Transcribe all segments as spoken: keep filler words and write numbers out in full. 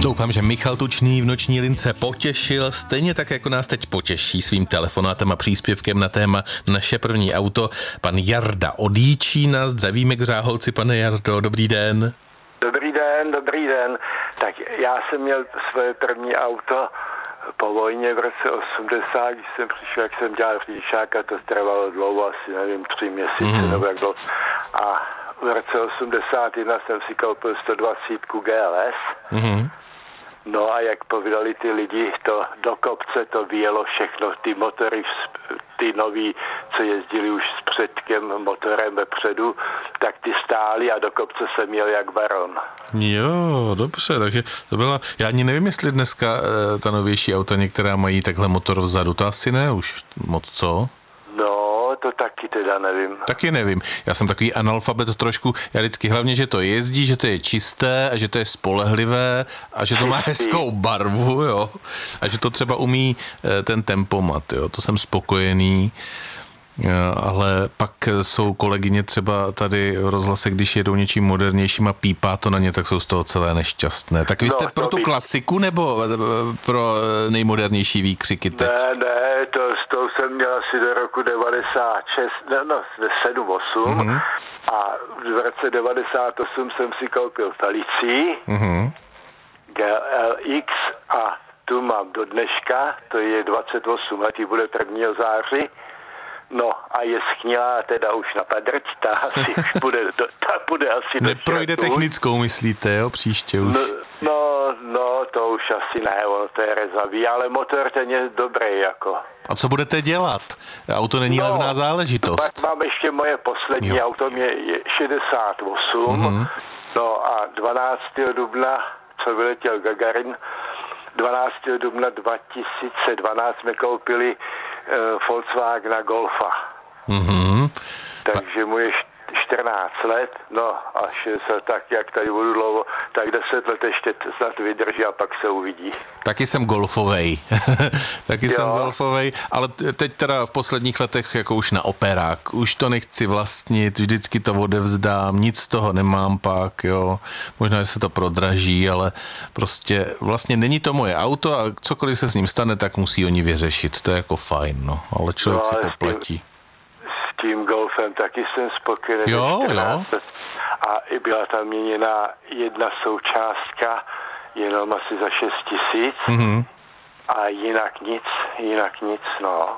Doufám, že Michal Tučný v noční lince potěšil, stejně tak, jako nás teď potěší svým telefonátem a příspěvkem na téma Naše první auto. Pan Jarda od Jíčína, zdravíme k Řáholci, pane Jardo, dobrý den. Dobrý den, dobrý den. Tak já jsem měl své první auto po vojně v roce osmdesát, když jsem přišel, jak jsem dělal řidičáka, to trvalo dlouho, asi nevím, tři měsíce mm. nebo jak bylo. A v roce osmdesát jedna jsem si koupil sto dvacet G L S. Mm. No a jak povídali ty lidi, to do kopce to vyjelo všechno, ty motory, ty nový, co jezdili už s předkem motorem vepředu, tak ty stály a do kopce jsem jel jak baron. Jo, dobře, takže to byla, já ani nevím, jestli dneska e, ta novější auta některá mají takhle motor vzadu, to asi ne už moc, co? No, to taky teda nevím. Taky nevím. Já jsem takový analfabet trošku. Já vždycky hlavně, že to jezdí, že to je čisté a že to je spolehlivé a že to má hezkou barvu, jo. A že to třeba umí ten tempomat, jo. To jsem spokojený. Ale pak jsou kolegyně třeba tady v rozhlase, když jedou něčím modernějším a pípá to na ně, tak jsou z toho celé nešťastné. Tak vy jste no, pro tu by... klasiku nebo pro nejmodernější výkřiky teď? Ne, ne, to, to jsem měl asi do roku devadesát šest, ne, no, sedm osm mm-hmm. a v roce devadesát osm jsem si koupil Felicii, mm-hmm. G L X a tu mám do dneška, to je dvacet osm letý, bude prvního září. No a je schnilá teda už na padrť, ta asi bude, ta bude asi... Neprojde technickou, myslíte, jo, příště už? No, no, no, to už asi ne, ono to je rezavý, ale motor ten je dobrý, jako. A co budete dělat? Auto není no, levná záležitost. Pak mám ještě moje poslední jo. auto, mě je šedesát osm, mm-hmm. no a dvanáctého dubna, co vyletěl Gagarin, dvanáctého dubna dva tisíce dvanáct jsme koupili uh, Volkswagena Golfa. Mm-hmm. Takže mu je čtrnáct let, no a šedesát, tak jak tady budu dlouho, tak deset let ještě snad vydrží a pak se uvidí. Taky jsem golfovej. Taky jo. jsem golfovej, ale teď teda v posledních letech jako už na operák. Už to nechci vlastnit, vždycky to odevzdám, nic z toho nemám pak, jo. Možná, že se to prodraží, ale prostě vlastně není to moje auto a cokoliv se s ním stane, tak musí oni vyřešit. To je jako fajn, no. Ale člověk no, ale si popletí. S tím Golfem taky jsem spokojený. Jo, jo. A i byla tam měněna jedna součástka, jenom asi za šest tisíc. Mm-hmm. A jinak nic, jinak nic, no.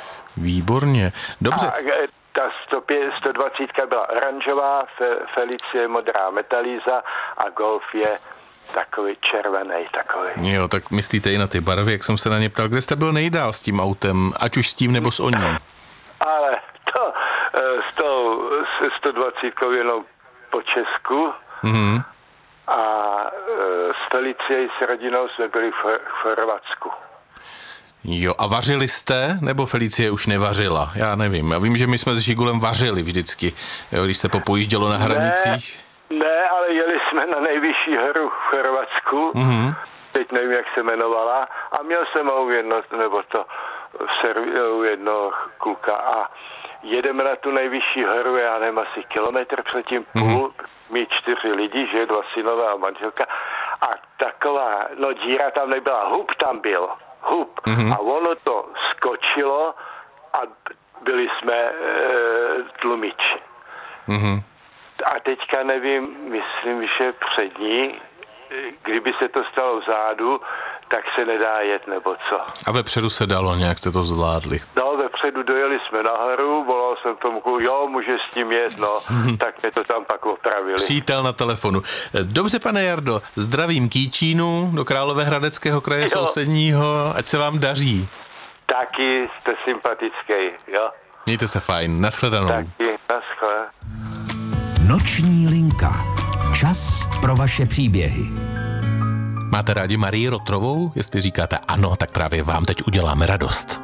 Výborně. Dobře. A ta sto dvacet byla oranžová, Felicie modrá metalíza a Golf je takový červený, takový. Jo, tak myslíte i na ty barvy, jak jsem se na ně ptal. Kde jste byl nejdál s tím autem, ať už s tím nebo s oním? Ale to s tou sto dvacet jenom po Česku mm-hmm. a s Felicií s rodinou jsme byli v Chorvatsku. Jo, a vařili jste, nebo Felicie už nevařila? Já nevím, já vím, že my jsme s Žigulem vařili vždycky, jo, když se popojíždělo na hranicích. Ne, ne, ale jeli jsme na nejvyšší horu v Chorvatsku, mm-hmm. teď nevím, jak se jmenovala, a měl jsem u jedno, nebo to u jednoho kluka a jedeme na tu nejvyšší horu, já nevím, asi kilometr předtím půl, mm-hmm. my čtyři lidi, že dva synové a manželka a taková, no díra tam nebyla, hub tam byl, hub mm-hmm. a ono to skočilo a byli jsme e, tlumiči. Mm-hmm. A teďka nevím, myslím, že přední, kdyby se to stalo vzadu, tak se nedá jet, nebo co. A vepředu se dalo, nějak jste to zvládli? No, vepředu dojeli jsme nahoru, volal jsem tomu, jo, může s tím jet, no, tak mě to tam pak opravili. Přítel na telefonu. Dobře, pane Jardo, zdravím k Jíčínu, do Královéhradeckého kraje jo. sousedního, ať se vám daří. Taky jste sympatický, jo. Mějte se fajn, nashledanou. Taky, naschle. Noční linka. Čas pro vaše příběhy. Máte rádi Marii Rotrovou? Jestli říkáte ano, tak právě vám teď uděláme radost.